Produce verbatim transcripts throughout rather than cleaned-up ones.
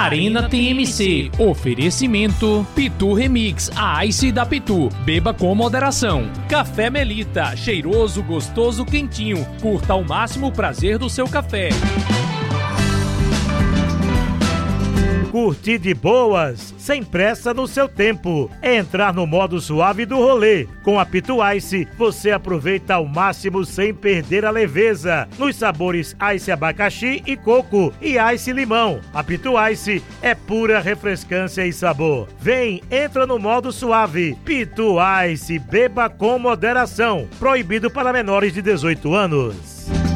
Arena T M C. Oferecimento Pitu Remix, a Ice da Pitu. Beba com moderação. Café Melita, cheiroso, gostoso, quentinho. Curta ao máximo o prazer do seu café. Curtir de boas, sem pressa no seu tempo. É entrar no modo suave do rolê. Com a Pitu Ice, você aproveita ao máximo sem perder a leveza. Nos sabores Ice abacaxi e coco e Ice limão. A Pitu Ice é pura refrescância e sabor. Vem, entra no modo suave. Pitu Ice, beba com moderação. Proibido para menores de dezoito anos.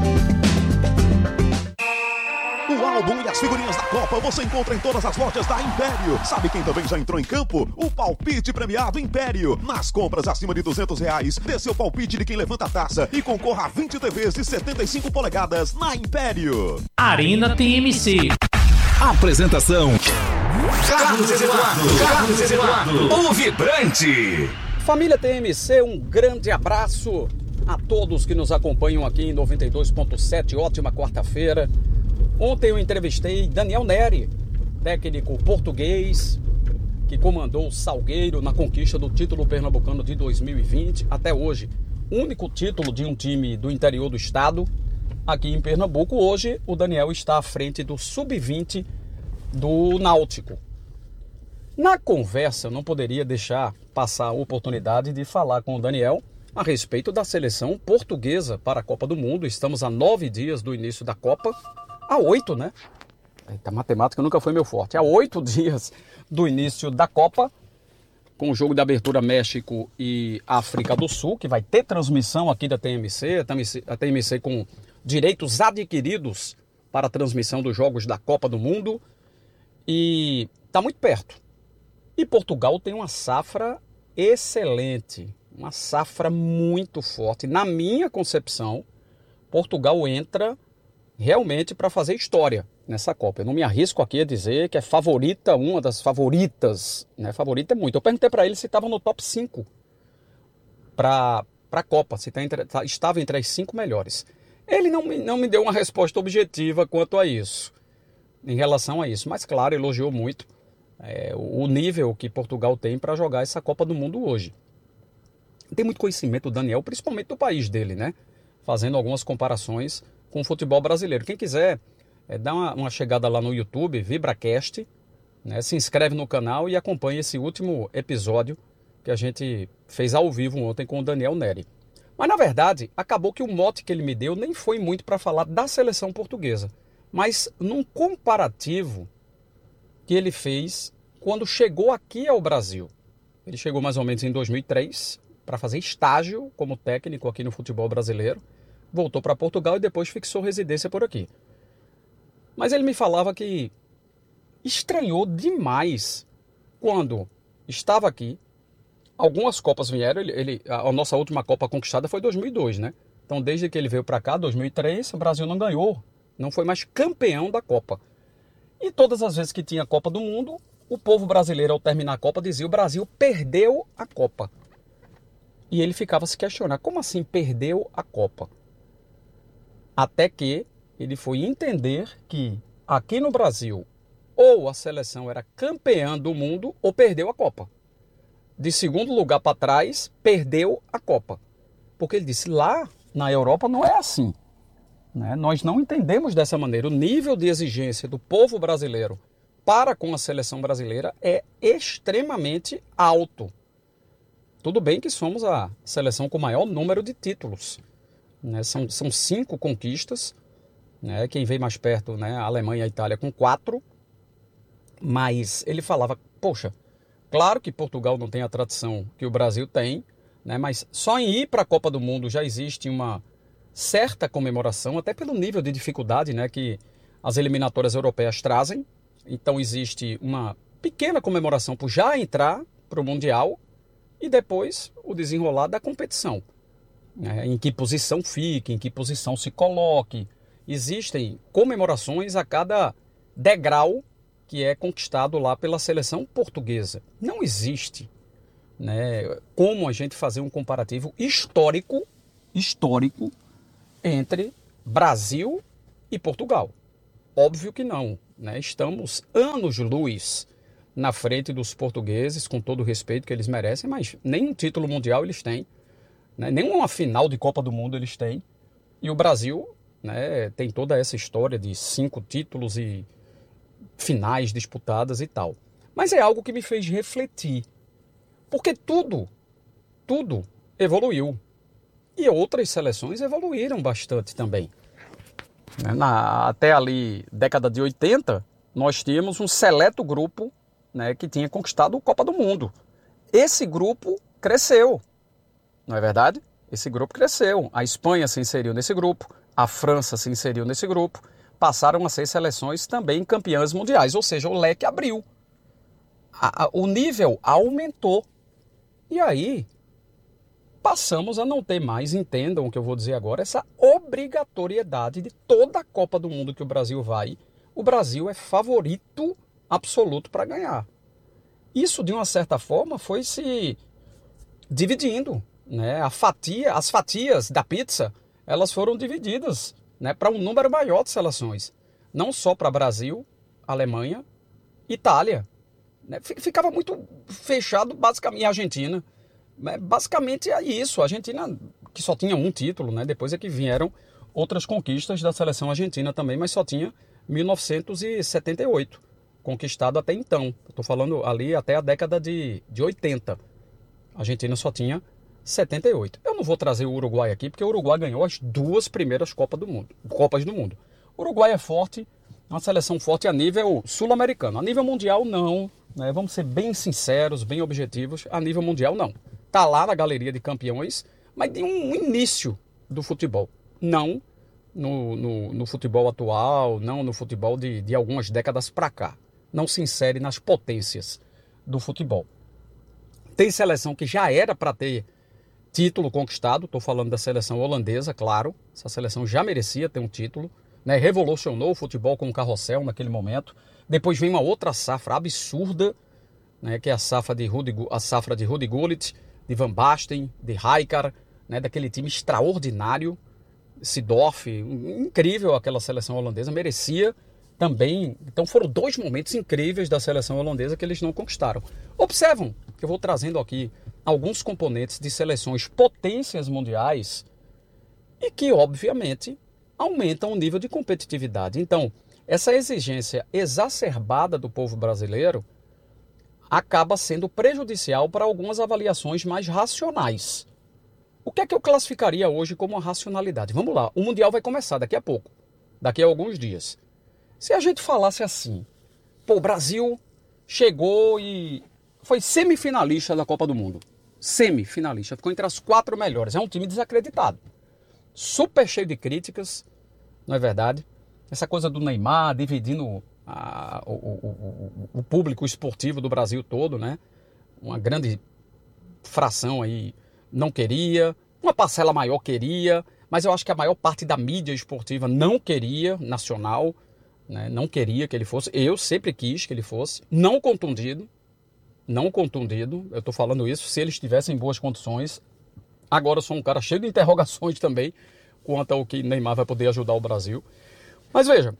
O álbum e as figurinhas da Copa você encontra em todas as lojas da Império. Sabe quem também já entrou em campo? O palpite premiado Império. Nas compras acima de duzentos reais, dê seu palpite de quem levanta a taça e concorra a vinte T Vs de setenta e cinco polegadas na Império. Arena T M C. Apresentação: Carlos Eduardo. Carlos Eduardo, o vibrante. Família T M C, um grande abraço a todos que nos acompanham aqui em noventa e dois ponto sete. Ótima quarta-feira. Ontem eu entrevistei Daniel Neri, técnico português, que comandou o Salgueiro na conquista do título pernambucano de dois mil e vinte. Até hoje, único título de um time do interior do estado, aqui em Pernambuco. Hoje, o Daniel está à frente do sub vinte do Náutico. Na conversa, não poderia deixar passar a oportunidade de falar com o Daniel a respeito da seleção portuguesa para a Copa do Mundo. Estamos a nove dias do início da Copa. Há oito, né? A matemática nunca foi meu forte. Há oito dias do início da Copa, com o jogo de abertura México e África do Sul, que vai ter transmissão aqui da T M C, a T M C com direitos adquiridos para a transmissão dos jogos da Copa do Mundo. E está muito perto. E Portugal tem uma safra excelente, uma safra muito forte. Na minha concepção, Portugal entra realmente para fazer história nessa Copa. Eu não me arrisco aqui a dizer que é favorita, uma das favoritas, né? Favorita é muito. Eu perguntei para ele se estava no top cinco para a Copa, se tá entre, tá, estava entre as cinco melhores. Ele não, não me deu uma resposta objetiva quanto a isso, em relação a isso. Mas, claro, elogiou muito é, o nível que Portugal tem para jogar essa Copa do Mundo hoje. Tem muito conhecimento, o Daniel, principalmente do país dele, né? Fazendo algumas comparações com o futebol brasileiro. Quem quiser, é, dá uma, uma chegada lá no YouTube, VibraCast, né, se inscreve no canal e acompanha esse último episódio que a gente fez ao vivo ontem com o Daniel Neri. Mas, na verdade, acabou que o mote que ele me deu nem foi muito para falar da seleção portuguesa, mas num comparativo que ele fez quando chegou aqui ao Brasil. Ele chegou mais ou menos em dois mil e três para fazer estágio como técnico aqui no futebol brasileiro. Voltou para Portugal e depois fixou residência por aqui. Mas ele me falava que estranhou demais quando estava aqui. Algumas Copas vieram, ele, ele, a nossa última Copa conquistada foi em dois mil e dois, né? Então, desde que ele veio para cá, dois mil e três, o Brasil não ganhou, não foi mais campeão da Copa. E todas as vezes que tinha Copa do Mundo, o povo brasileiro, ao terminar a Copa, dizia: o Brasil perdeu a Copa. E ele ficava se questionando: como assim perdeu a Copa? Até que ele foi entender que aqui no Brasil, ou a seleção era campeã do mundo ou perdeu a Copa. De segundo lugar para trás, perdeu a Copa. Porque ele disse: lá na Europa não é assim, né? Nós não entendemos dessa maneira. O nível de exigência do povo brasileiro para com a seleção brasileira é extremamente alto. Tudo bem que somos a seleção com o maior número de títulos, né? São, são cinco conquistas, né? Quem vem mais perto, né? A Alemanha e a Itália com quatro. Mas ele falava: poxa, claro que Portugal não tem a tradição que o Brasil tem, né? Mas só em ir para a Copa do Mundo já existe uma certa comemoração, até pelo nível de dificuldade, né, que as eliminatórias europeias trazem. Então existe uma pequena comemoração por já entrar para o Mundial e depois o desenrolar da competição, né? Em que posição fique, em que posição se coloque. Existem comemorações a cada degrau que é conquistado lá pela seleção portuguesa. Não existe, né, como a gente fazer um comparativo histórico, histórico entre Brasil e Portugal. Óbvio que não. né? Estamos anos-luz na frente dos portugueses, com todo o respeito que eles merecem, mas nenhum título mundial eles têm, né? Nenhuma final de Copa do Mundo eles têm. E o Brasil, né, tem toda essa história de cinco títulos e finais disputadas e tal. Mas é algo que me fez refletir. Porque tudo, tudo evoluiu. E outras seleções evoluíram bastante também. Na, até ali, década de oitenta, nós tínhamos um seleto grupo, né, que tinha conquistado a Copa do Mundo. Esse grupo cresceu, não é verdade? Esse grupo cresceu. A Espanha se inseriu nesse grupo, a França se inseriu nesse grupo, passaram a ser seleções também campeãs mundiais, ou seja, o leque abriu. A, a, o nível aumentou. E aí, passamos a não ter mais, entendam o que eu vou dizer agora, essa obrigatoriedade de toda a Copa do Mundo que o Brasil vai, o Brasil é favorito absoluto para ganhar. Isso, de uma certa forma, foi se dividindo, né? A fatia, as fatias da pizza, elas foram divididas, né, para um número maior de seleções. Não só para Brasil, Alemanha, Itália. Né? Ficava muito fechado, basicamente, e Argentina. Basicamente é isso. A Argentina, que só tinha um título, né? Depois é que vieram outras conquistas da seleção argentina também, mas só tinha mil novecentos e setenta e oito, conquistado até então. Estou falando ali até a década de, de oitenta. A Argentina só tinha setenta e oito. Eu não vou trazer o Uruguai aqui, porque o Uruguai ganhou as duas primeiras Copas do Mundo. Copas do Mundo. O Uruguai é forte, uma seleção forte a nível sul-americano. A nível mundial, não. Né? Vamos ser bem sinceros, bem objetivos. A nível mundial, não. Está lá na galeria de campeões, mas de um início do futebol. Não no, no, no futebol atual, não no futebol de, de algumas décadas para cá. Não se insere nas potências do futebol. Tem seleção que já era para ter título conquistado, estou falando da seleção holandesa, claro. Essa seleção já merecia ter um título, né? Revolucionou o futebol com o carrossel naquele momento. Depois vem uma outra safra absurda, né? Que é a safra de Rudy, a safra de Rudy Gullit, de Van Basten, de Rijkaard, né, daquele time extraordinário, Seedorf, incrível aquela seleção holandesa, merecia também. Então foram dois momentos incríveis da seleção holandesa que eles não conquistaram. Observam que eu vou trazendo aqui alguns componentes de seleções potências mundiais e que, obviamente, aumentam o nível de competitividade. Então, essa exigência exacerbada do povo brasileiro acaba sendo prejudicial para algumas avaliações mais racionais. O que é que eu classificaria hoje como uma racionalidade? Vamos lá, o Mundial vai começar daqui a pouco, daqui a alguns dias. Se a gente falasse assim, pô, o Brasil chegou e foi semifinalista da Copa do Mundo. Semifinalista, ficou entre as quatro melhores. É um time desacreditado. Super cheio de críticas, não é verdade? Essa coisa do Neymar dividindo A, o, o, o público esportivo do Brasil todo, né? Uma grande fração aí não queria, uma parcela maior queria, mas eu acho que a maior parte da mídia esportiva não queria, nacional, né? Não queria que ele fosse. Eu sempre quis que ele fosse, não contundido, não contundido, eu estou falando isso se ele estivesse em boas condições. Agora eu sou um cara cheio de interrogações também quanto ao que Neymar vai poder ajudar o Brasil. Mas veja,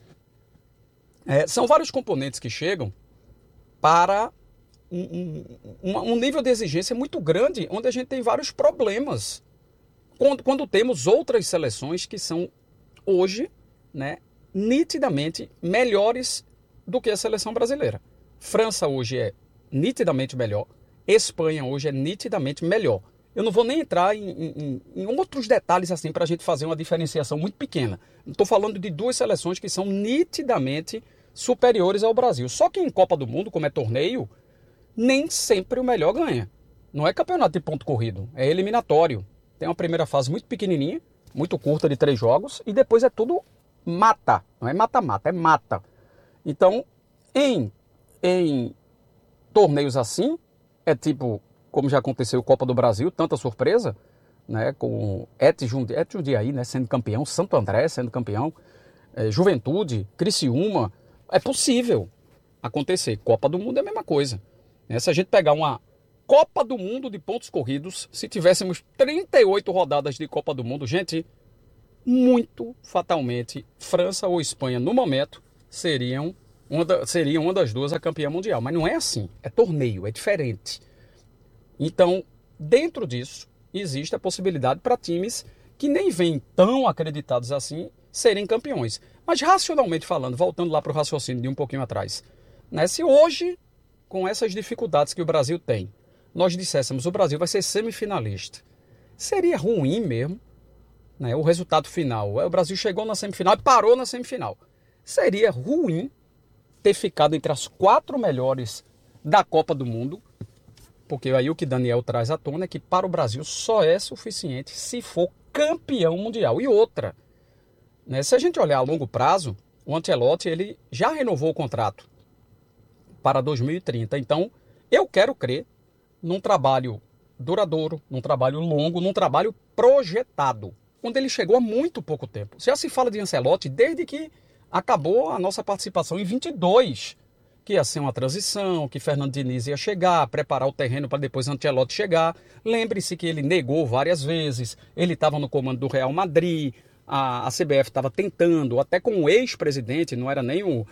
É, são vários componentes que chegam para um, um, um nível de exigência muito grande, onde a gente tem vários problemas. Quando, quando temos outras seleções que são hoje, né, nitidamente melhores do que a seleção brasileira. França hoje é nitidamente melhor, Espanha hoje é nitidamente melhor. Eu não vou nem entrar em, em, em outros detalhes assim para a gente fazer uma diferenciação muito pequena. Estou falando de duas seleções que são nitidamente superiores ao Brasil. Só que em Copa do Mundo, como é torneio, nem sempre o melhor ganha. Não é campeonato de ponto corrido, é eliminatório. Tem uma primeira fase muito pequenininha, muito curta de três jogos, e depois é tudo mata. Não é mata-mata, é mata. Então, em, em torneios assim, é tipo, como já aconteceu Copa do Brasil, tanta surpresa, né, com Etijundi, né, sendo campeão, Santo André sendo campeão, é, Juventude, Criciúma. É possível acontecer. Copa do Mundo é a mesma coisa. Né? Se a gente pegar uma Copa do Mundo de pontos corridos, se tivéssemos trinta e oito rodadas de Copa do Mundo, gente, muito fatalmente, França ou Espanha, no momento, seriam uma da, seria uma das duas a campeã mundial. Mas não é assim, é torneio, é diferente. Então, dentro disso, existe a possibilidade para times que nem vêm tão acreditados assim serem campeões. Mas racionalmente falando, voltando lá para o raciocínio de um pouquinho atrás, né, se hoje, com essas dificuldades que o Brasil tem, nós disséssemos o Brasil vai ser semifinalista, seria ruim mesmo, né, o resultado final. O Brasil chegou na semifinal e parou na semifinal. Seria ruim ter ficado entre as quatro melhores da Copa do Mundo, porque aí o que Daniel traz à tona é que para o Brasil só é suficiente se for campeão mundial. E outra, né, se a gente olhar a longo prazo, o Ancelotti ele já renovou o contrato para dois mil e trinta. Então, eu quero crer num trabalho duradouro, num trabalho longo, num trabalho projetado, onde ele chegou há muito pouco tempo. Já se fala de Ancelotti desde que acabou a nossa participação em vinte e dois, que ia ser uma transição, que Fernando Diniz ia chegar, preparar o terreno para depois Ancelotti chegar. Lembre-se que ele negou várias vezes, ele estava no comando do Real Madrid, a, a C B F estava tentando, até com o ex-presidente, não era nem o,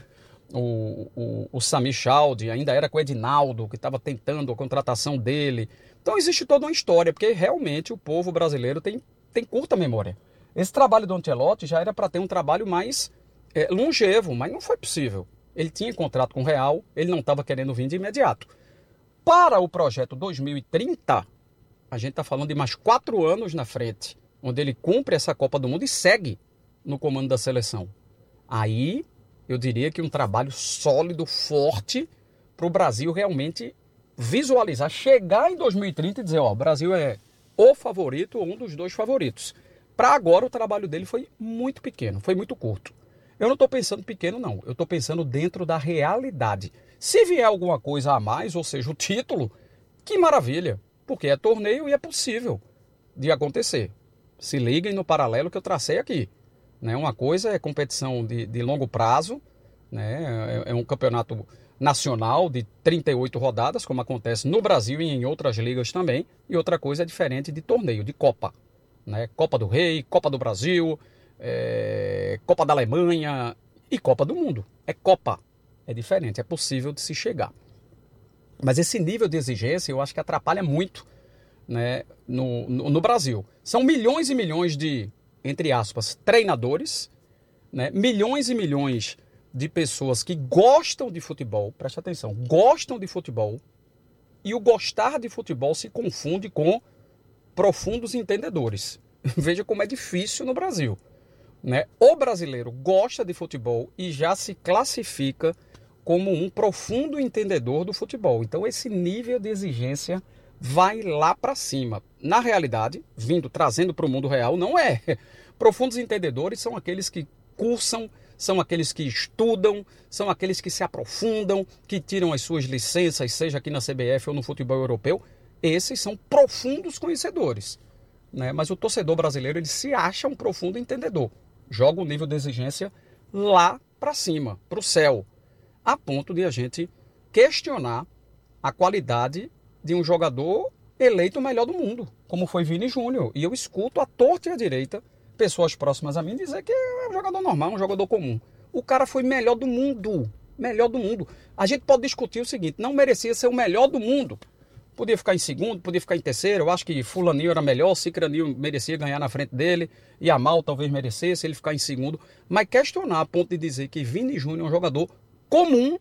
o, o, o Sami Chaldi, ainda era com o Edinaldo, que estava tentando a contratação dele. Então existe toda uma história, porque realmente o povo brasileiro tem, tem curta memória. Esse trabalho do Ancelotti já era para ter um trabalho mais é, longevo, mas não foi possível. Ele tinha contrato com o Real, ele não estava querendo vir de imediato. Para o projeto dois mil e trinta, a gente está falando de mais quatro anos na frente, onde ele cumpre essa Copa do Mundo e segue no comando da seleção. Aí, eu diria que um trabalho sólido, forte, para o Brasil realmente visualizar, chegar em dois mil e trinta e dizer, ó, o Brasil é o favorito ou um dos dois favoritos. Para agora, o trabalho dele foi muito pequeno, foi muito curto. Eu não estou pensando pequeno, não. Eu estou pensando dentro da realidade. Se vier alguma coisa a mais, ou seja, o título, que maravilha, porque é torneio e é possível de acontecer. Se liguem no paralelo que eu tracei aqui. Né? Uma coisa é competição de, de longo prazo, né? é, é um campeonato nacional de trinta e oito rodadas, como acontece no Brasil e em outras ligas também, e outra coisa é diferente de torneio, de Copa. Né? Copa do Rei, Copa do Brasil... É, Copa da Alemanha e Copa do Mundo. É Copa. É diferente, é possível de se chegar. Mas esse nível de exigência eu acho que atrapalha muito, né, no, no, no Brasil. São milhões e milhões de, entre aspas, treinadores, né, milhões e milhões de pessoas que gostam de futebol, preste atenção, gostam de futebol, e o gostar de futebol se confunde com profundos entendedores. Veja como é difícil no Brasil. Né? O brasileiro gosta de futebol e já se classifica como um profundo entendedor do futebol. Então esse nível de exigência vai lá para cima. Na realidade, vindo, trazendo para o mundo real, não é. Profundos entendedores são aqueles que cursam, são aqueles que estudam, são aqueles que se aprofundam, que tiram as suas licenças, seja aqui na C B F ou no futebol europeu. Esses são profundos conhecedores. Né? Mas o torcedor brasileiro ele se acha um profundo entendedor. Joga o nível de exigência lá para cima, para o céu, a ponto de a gente questionar a qualidade de um jogador eleito o melhor do mundo, como foi Vini Júnior. E eu escuto à torta e à direita pessoas próximas a mim dizer que é um jogador normal, um jogador comum. O cara foi melhor do mundo, melhor do mundo. A gente pode discutir o seguinte, não merecia ser o melhor do mundo. Podia ficar em segundo, podia ficar em terceiro. Eu acho que Fulaninho era melhor, Cicraninho merecia ganhar na frente dele, e Amal talvez merecesse ele ficar em segundo. Mas questionar a ponto de dizer que Vini Júnior é um jogador comum,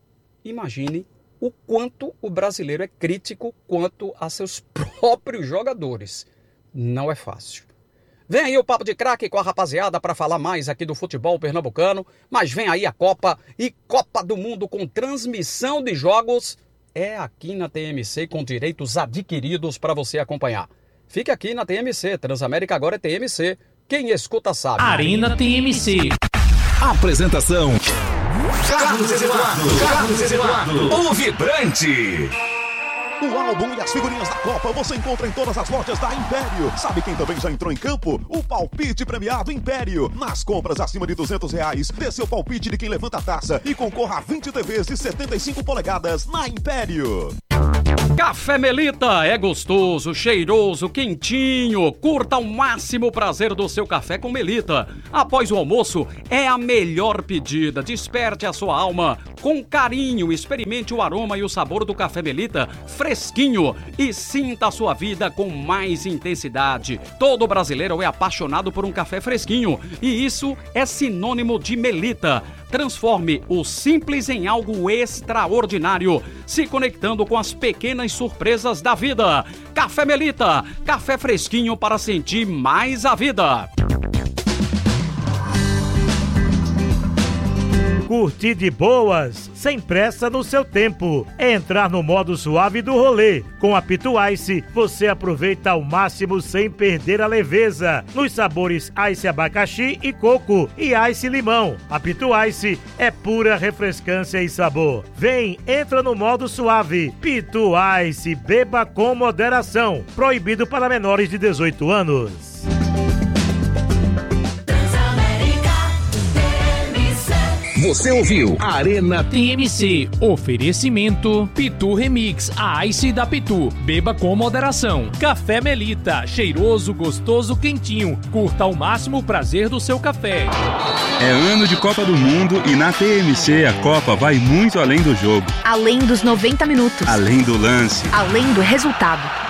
imagine o quanto o brasileiro é crítico quanto a seus próprios jogadores. Não é fácil. Vem aí o Papo de Craque com a rapaziada para falar mais aqui do futebol pernambucano, mas vem aí a Copa e Copa do Mundo com transmissão de jogos. É aqui na T M C com direitos adquiridos para você acompanhar. Fique aqui na T M C, Transamérica agora é T M C. Quem escuta sabe. Arena T M C. Apresentação: Carlos Eduardo. Carlos Eduardo. O Vibrante. O álbum e as figurinhas da Copa você encontra em todas as lojas da Império. Sabe quem também já entrou em campo? O Palpite Premiado Império. Nas compras acima de duzentos reais, dê seu palpite de quem levanta a taça e concorra a vinte T Vs de setenta e cinco polegadas na Império. Café Melita é gostoso, cheiroso, quentinho. Curta ao máximo o prazer do seu café com Melita. Após o almoço, é a melhor pedida. Desperte a sua alma com carinho. Experimente o aroma e o sabor do café Melita fresquinho e sinta a sua vida com mais intensidade. Todo brasileiro é apaixonado por um café fresquinho e isso é sinônimo de Melita. Transforme o simples em algo extraordinário, se conectando com as pequenas surpresas da vida. Café Melita, café fresquinho para sentir mais a vida. Curtir de boas, sem pressa no seu tempo. É entrar no modo suave do rolê. Com a Pitu Ice, você aproveita ao máximo sem perder a leveza. Nos sabores Ice abacaxi e coco e Ice limão. A Pitu Ice é pura refrescância e sabor. Vem, entra no modo suave. Pitu Ice, beba com moderação. Proibido para menores de dezoito anos. Você ouviu Arena T M C. Oferecimento Pitu Remix, a Ice da Pitu. Beba com moderação. Café Melita, cheiroso, gostoso, quentinho. Curta ao máximo o prazer do seu café. É ano de Copa do Mundo e na T M C a Copa vai muito além do jogo. Além dos noventa minutos. Além do lance. Além do resultado.